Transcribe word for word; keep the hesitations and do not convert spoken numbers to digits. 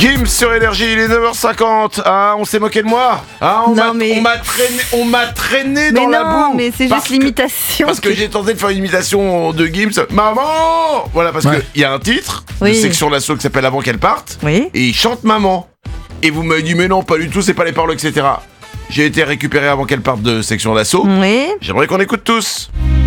Gims sur Énergie, il est neuf heures cinquante. Ah, on s'est moqué de moi. Ah, on Non, m'a mais- on m'a traîné, on m'a traîné Mais dans la non, boue. mais c'est Parce juste que- l'imitation. Parce que qui- j'ai tenté de faire une imitation de Gims. Maman. Voilà, parce Ouais. qu'il y a un titre de Oui. section d'assaut qui s'appelle Avant qu'elle parte. Oui. Et il chante maman. Et vous m'avez dit, mais non, pas du tout, c'est pas les paroles, et cetera. J'ai été récupéré avant qu'elle parte de section d'assaut. Oui. J'aimerais qu'on écoute tous.